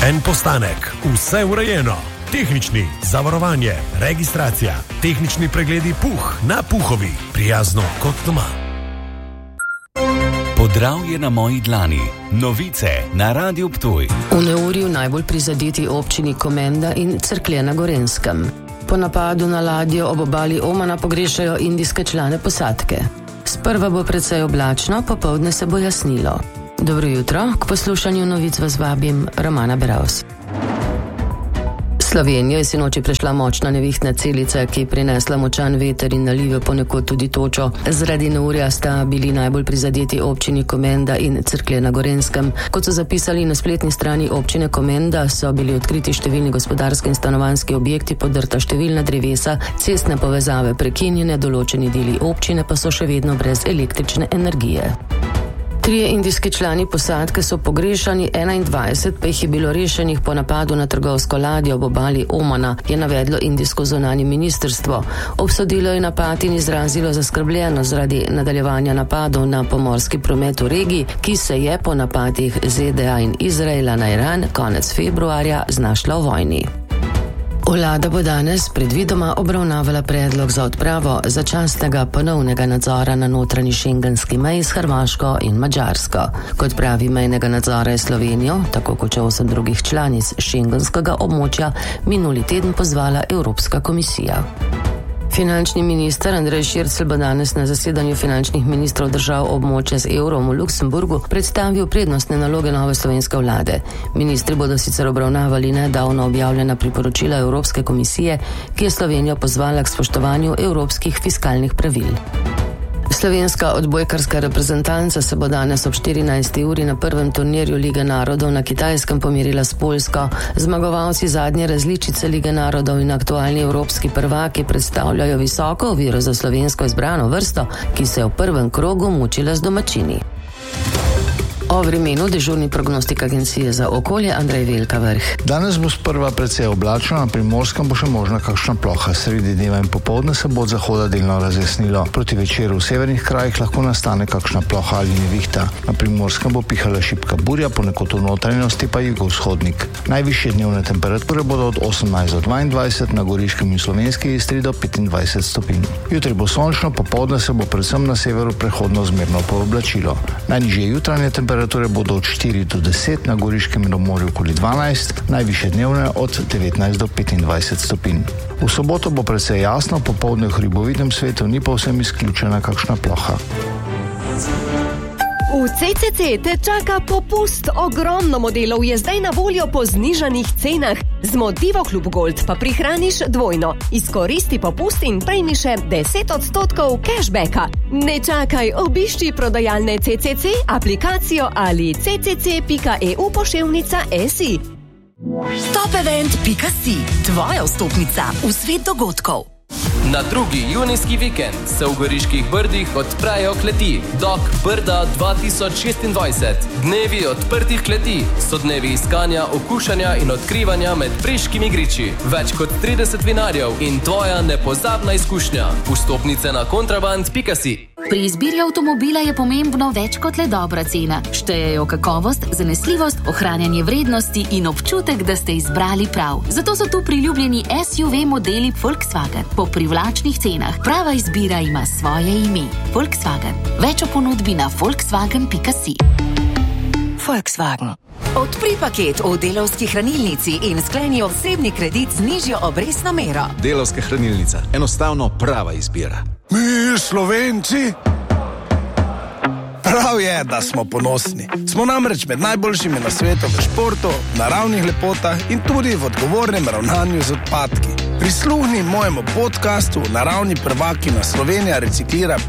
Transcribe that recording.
En postanek, vse urejeno. Tehnični, zavarovanje, registracija, tehnični pregledi Puh na Puhovi. Prijazno kot doma. Podravje na moji dlani. Novice na Radiu Ptuj. V neurju najbolj prizadeti občini Komenda in Cerklje na Gorenjskem. Po napadu na ladjo ob obali Omana pogrešajo indijske člane posadke. Sprva bo precej oblačno, popoldne se bo jasnilo. Dobro jutro, k poslušanju novic vas vabim Romana Beravs. Slovenijo je sinoči prešla močna nevihtna celica, ki je prinesla močan veter in nalive, ponekod tudi točo. Zaradi neurja sta bili najbolj prizadeti občini Komenda in Cerklje na Gorenjskem. Kot so zapisali na spletni strani občine Komenda, so bili odkriti številni gospodarski in stanovanjski objekti, podrta številna drevesa, cestne povezave prekinjene, določeni deli občine pa so še vedno brez električne energije. 3 indijski člani posadke so pogrešani, 21 pa jih je bilo rešenih po napadu na trgovsko ladjo ob obali Omana, je navedlo indijsko zunanje ministrstvo. Obsodilo je napad in izrazilo zaskrbljenost zaradi nadaljevanja napadov na pomorski promet v regiji, ki se je po napadih ZDA in Izraela na Iran konec februarja znašla v vojni. Vlada bo danes predvidoma obravnavala predlog za odpravo začasnega ponovnega nadzora na notranji šengenski meji s Hrvaško in Madžarsko. Kot pravi, mejnega nadzora je Slovenijo, tako kot 8 drugih članic šengenskega območja, minuli teden pozvala Evropska komisija. Finančni minister Andrej Šircelj bo danes na zasedanju finančnih ministrov držav območja z evrom v Luksemburgu predstavil prednostne naloge nove slovenske vlade. Ministri bodo sicer obravnavali nedavno objavljena priporočila Evropske komisije, ki je Slovenijo pozvala k spoštovanju evropskih fiskalnih pravil. Slovenska odbojkarska reprezentanca se bo danes ob 14. uri na prvem turnirju Lige narodov na Kitajskem pomerila s Poljsko. Zmagovalci zadnje različice Lige narodov in aktualni evropski prvaki predstavljajo visoko oviro za slovensko izbrano vrsto, ki se je v prvem krogu mučila z domačini. O vremenu dežurni prognostik Agencije za okolje Andrej Velka Vrh. Danes bo sprva precej oblačno, na Primorskem bo še možna kakšna ploha. Sredi dneva in popoldne se bo od zahoda delno razjasnilo. Proti večeru v severnih krajih lahko nastane kakšna ploha ali nevihta. Na Primorskem bo pihala šibka burja, ponekod v notranjosti pa jugovzhodnik. Najvišje dnevne temperature bodo od 18 do 22, na Goriškem in Slovenski Istri do 25 stopinj. Jutri bo sončno, popoldne se bo predvsem na severu prehodno zmerno pooblačilo. Najnižje jutranje temperature bodo od 4 do 10, na Goriškem in obmorju okoli 12, najvišje dnevne od 19 do 25 stopinj. V soboto bo precej jasno, popoldne v hribovitnem svetu ni povsem izključena kakšna ploha. V CCC te čaka popust. Ogromno modelov je zdaj na voljo po znižanih cenah. Z Motivo Klub Gold pa prihraniš dvojno. Izkoristi popust in prejmi še 10% cashbacka. Ne čakaj, obišči prodajalne CCC, aplikacijo ali ccc.eu/si. Topevent.si, tvoja vstopnica v svet dogodkov. Na 2. junijski vikend se v Goriških Brdih odprejo kleti Dok Brda 2026. Dnevi odprtih kleti so dnevi iskanja, okušanja in odkrivanja med preškimi griči. Več kot 30 vinarjev in tvoja nepozabna izkušnja. Vstopnice na kontraband.si. Pri izbiri avtomobila je pomembno več kot le dobra cena. Štejejo kakovost, zanesljivost, ohranjanje vrednosti in občutek, da ste izbrali prav. Zato so tu priljubljeni SUV modeli Volkswagen po privlačnih cenah. Prava izbira ima svoje ime. Volkswagen. Več o ponudbi na volkswagen.si. Volkswagen. Odpri paket v Delavski hranilnici in skleni osebni kredit z nižjo obrestno mero. Delavska hranilnica. Enostavno prava izbira. Mi, Slovenci, prav je, da smo ponosni. Smo namreč med najboljšimi na svetu v športu, naravnih lepotah in tudi v odgovornem ravnanju z odpadki. Prisluhni mojemu podcastu Naravni prvaki na Slovenija reciklira